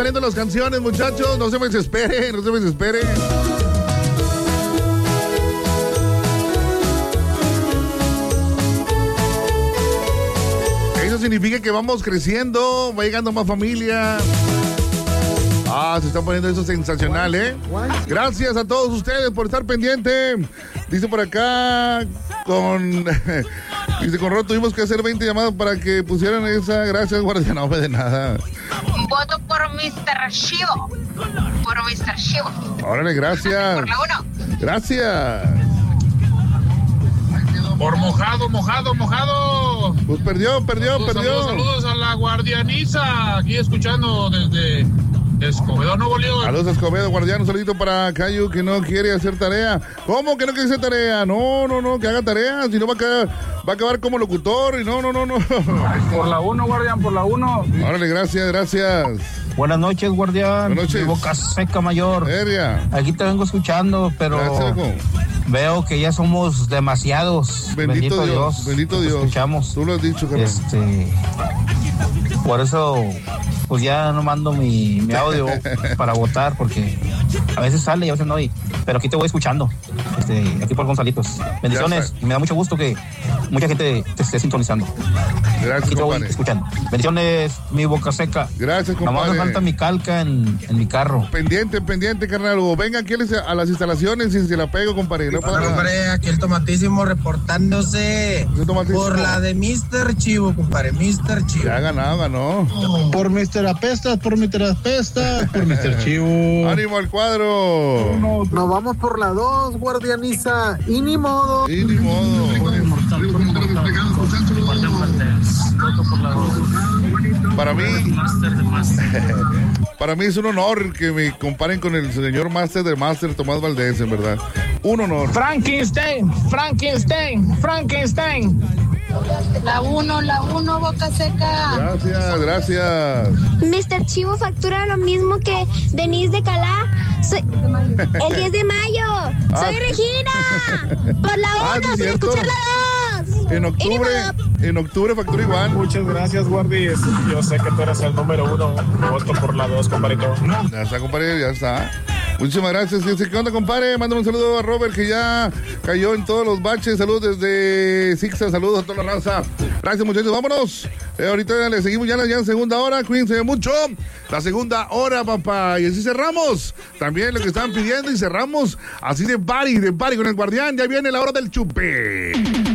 Saliendo las canciones, muchachos, no se me desesperen. Eso significa que vamos creciendo, va llegando más familia. Se está poniendo eso sensacional, ¿eh? Gracias a todos ustedes por estar pendiente. Dice por acá, dice, con Ro tuvimos que hacer 20 llamadas para que pusieran esa. Gracias, guardia, no de nada. Voto por Mr. Chivo. Órale, gracias. Por la 1. Gracias. Por mojado. Pues perdió. Saludos a la guardianiza. Aquí escuchando desde Escobedo, Nuevo León. Saludos a Escobedo, guardián. Un saludito para Cayo que no quiere hacer tarea. ¿Cómo que no quiere hacer tarea? No, que haga tarea. Si no va a acabar como locutor. Y no. Por la 1, guardián, por la 1. Órale, gracias. Buenas noches, guardián. Buenas noches. Boca Seca Mayor. Seria. Aquí te vengo escuchando, pero veo que ya somos demasiados. Bendito Dios. Escuchamos. Tú lo has dicho, carnal. Por eso, pues ya no mando mi audio para votar, porque a veces sale y a veces no. Pero aquí te voy escuchando, aquí por Gonzalitos. Bendiciones, y me da mucho gusto que mucha gente te esté sintonizando. Gracias, aquí te voy compadre. escuchando. Bendiciones, mi Boca Seca. Gracias, compadre. Nomás me falta mi calca en mi carro. Pendiente, carnal. O venga aquí a las instalaciones y se la pego, compadre. No pasa nada. Compadre, aquí el Tomatísimo reportándose. Por la de Mr. Chivo, compadre, Mr. Chivo. Ya ganó. Por Mr. Apestas, por Mr. Chivo. ¡Ánimo al cuadro! Nos vamos por la 2, guardianiza. Y ni modo. Para mí es un honor que me comparen con el señor Master de Master, Tomás Valdés, en verdad. Un honor. Frankenstein. La 1, Boca Seca. Gracias. Mr. Chivo factura lo mismo que Denise de Calá. El 10 de mayo. Soy Regina. Por la 1, sin escuchar la 2. En octubre factura igual. Muchas gracias, guardias. Yo sé que tú eres el número 1. Voto por la 2, compadrito. Ya está, compadre, ya está. Muchísimas gracias. ¿Qué onda, compadre? Mándame un saludo a Robert, que ya cayó en todos los baches. Saludos desde Sixa. Saludos a toda la raza. Gracias, muchachos. Vámonos. Ahorita le seguimos ya en segunda hora. Cuídense mucho. La segunda hora, papá. Y así cerramos. También lo que estaban pidiendo y cerramos así de party con el guardián. Ya viene la hora del chupe.